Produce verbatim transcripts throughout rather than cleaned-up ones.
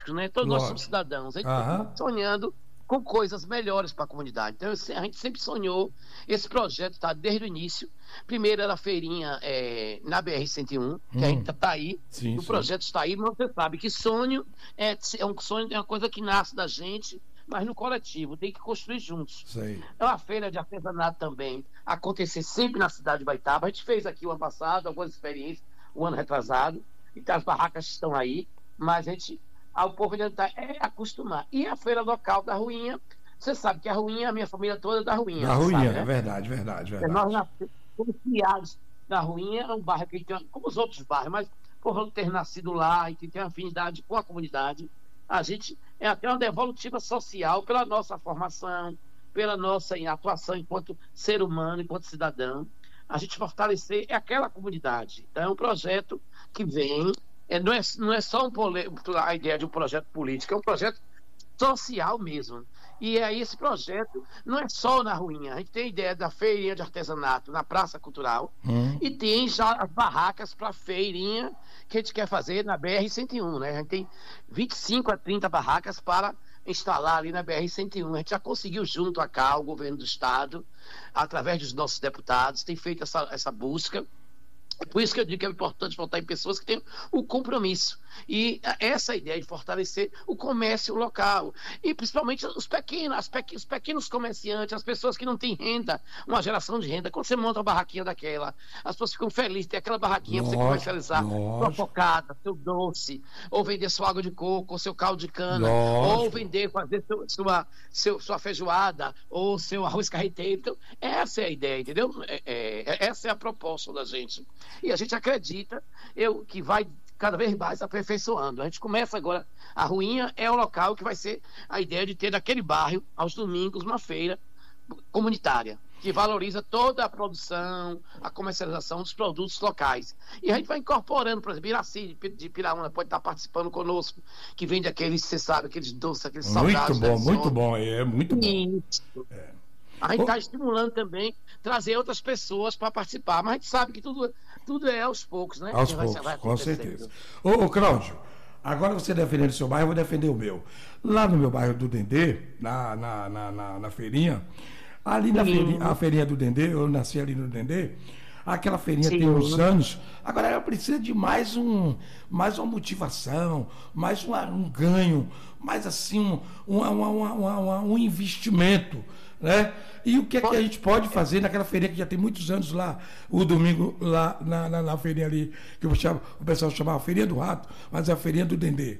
né? Todos nós somos cidadãos, a gente Aham. está sonhando com coisas melhores para a comunidade. Então, a gente sempre sonhou, esse projeto está desde o início. Primeiro era a feirinha é, na B R cento e um, que Hum. a gente está aí, Sim, o sim. projeto está aí, mas você sabe que sonho é, é um sonho, é uma coisa que nasce da gente, mas no coletivo, tem que construir juntos. Sei. É uma feira de artesanato também, acontecer sempre na cidade de Baitaba. A gente fez aqui o ano passado, algumas experiências, o ano retrasado, então as barracas estão aí, mas a gente, ao povo ainda está é acostumar. E a feira local da Ruinha, você sabe que a Ruinha, a minha família toda é da Ruinha. Na você Ruinha, sabe, né? é verdade, verdade, É, verdade. nós nascemos, fomos criados na Ruinha, é um bairro que tem, como os outros bairros, mas por ter nascido lá e que tem afinidade com a comunidade, a gente é até uma devolutiva social pela nossa formação, pela nossa atuação enquanto ser humano, enquanto cidadão. A gente fortalecer é aquela comunidade. Então é um projeto que vem, é, não, é, não é só um, a ideia de um projeto político, é um projeto social mesmo. E aí esse projeto não é só na Ruinha, a gente tem a ideia da feirinha de artesanato na Praça Cultural, Hum. e tem já as barracas para a feirinha que a gente quer fazer na B R cento e um, né? A gente tem vinte e cinco a trinta barracas para instalar ali na B R cento e um. A gente já conseguiu junto a cá, o governo do estado, através dos nossos deputados, tem feito essa, essa busca. Por isso que eu digo que é importante votar em pessoas que tenham o compromisso. E essa ideia de fortalecer o comércio local. E principalmente os pequenos, as pequ... os pequenos comerciantes, as pessoas que não têm renda, uma geração de renda. Quando você monta uma barraquinha daquela, as pessoas ficam felizes de ter aquela barraquinha para você comercializar sua cocada, seu doce, ou vender sua água de coco, ou seu caldo de cana, Lógico. ou vender, fazer seu, sua, seu, sua feijoada, ou seu arroz carreteiro. Então, essa é a ideia, entendeu? É, é, essa é a proposta da gente. E a gente acredita eu, que vai cada vez mais aperfeiçoando. A gente começa agora, a Ruinha é o local que vai ser a ideia de ter naquele bairro, aos domingos, uma feira comunitária, que valoriza toda a produção, a comercialização dos produtos locais. E a gente vai incorporando, por exemplo, Iraci de Piraúna pode estar participando conosco, que vende aqueles, você sabe, aqueles doces, aqueles salgados. Muito bom, muito bom, é muito bom. Isso. É. A gente está estimulando também trazer outras pessoas para participar, mas a gente sabe que tudo, tudo é aos poucos, né? Aos vai, poucos, vai com certeza. Ô, ô Cláudio, agora você defendendo o seu bairro, eu vou defender o meu. Lá no meu bairro do Dendê, na, na, na, na, na feirinha, ali na feirinha, a feirinha do Dendê, eu nasci ali no Dendê, aquela feirinha Sim. tem uns anos, agora ela precisa de mais, um, mais uma motivação, mais uma, um ganho, mais assim, um, uma, uma, uma, uma, um investimento, né? E o que é que a gente pode fazer naquela feirinha que já tem muitos anos lá, o domingo lá na, na, na feirinha ali, que eu chamo, o pessoal chamava Feirinha do Rato, mas é a Feirinha do Dendê.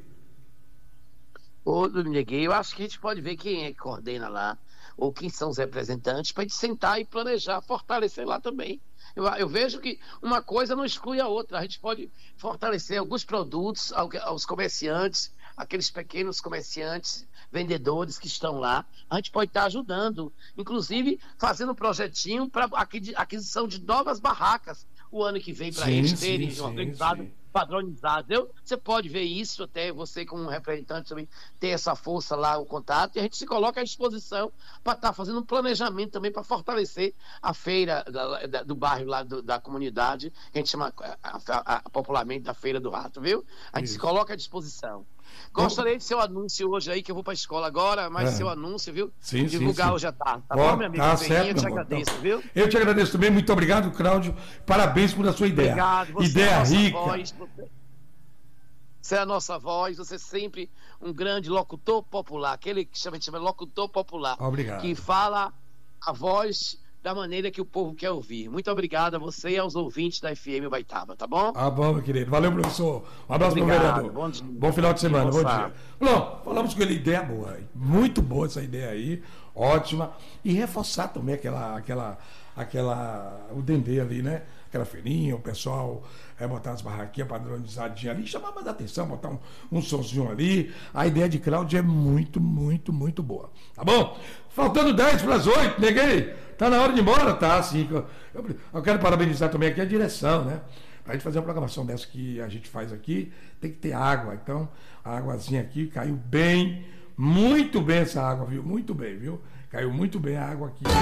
Ô, Dominguei, eu acho que a gente pode ver quem é que coordena lá, ou quem são os representantes, para a gente sentar e planejar, fortalecer lá também. Eu, eu vejo que uma coisa não exclui a outra. A gente pode fortalecer alguns produtos aos comerciantes, aqueles pequenos comerciantes, vendedores que estão lá. A gente pode estar ajudando, inclusive fazendo um projetinho para aquisição de novas barracas o ano que vem, para eles terem sim, organizado, sim. padronizado. Eu, você pode ver isso, até você como representante também ter essa força lá, o contato, e a gente se coloca à disposição para estar fazendo um planejamento também para fortalecer a feira da, da, do bairro lá do, da comunidade, que a gente chama a, a, a, popularmente da Feira do Rato, viu? A gente isso. se coloca à disposição. Gostaria de seu anúncio hoje aí, que eu vou para a escola agora, mas é. seu anúncio, viu? Sim, divulgar sim, sim. hoje à tarde, tá Ó, bom, meu amigo? Tá eu certo, te agradeço, então, viu? Eu te agradeço também, muito obrigado, Cláudio. Parabéns por a sua ideia. Obrigado, você ideia é a nossa rica. Voz, você... você é a nossa voz, você é sempre um grande locutor popular, aquele que chama, chama locutor popular. Obrigado. Que fala a voz da maneira que o povo quer ouvir. Muito obrigado a você e aos ouvintes da F M Baitaba, tá bom? Ah, bom, meu querido. Valeu, professor. Um abraço para o vereador. Bom, dia. Bom final de semana, bom dia. Bom, falamos com ele, ideia boa. Muito boa essa ideia aí, ótima. E reforçar também aquela, aquela, aquela, o Dendê ali, né? Aquela feirinha, o pessoal é, botar as barraquinhas padronizadinhas ali, chamar mais atenção, botar um, um sonzinho ali. A ideia de Cláudio é muito, muito, muito boa. Tá bom? Faltando dez para as oito, neguei. Tá na hora de ir embora, tá? Assim, eu, eu quero parabenizar também aqui a direção, né? Pra gente fazer uma programação dessa que a gente faz aqui, tem que ter água. Então, a águazinha aqui caiu bem, muito bem essa água, viu? Muito bem, viu? Caiu muito bem a água aqui.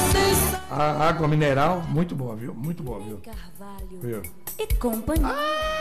A água mineral, muito boa, viu? Muito boa, viu? Carvalho viu? e companhia. Ah!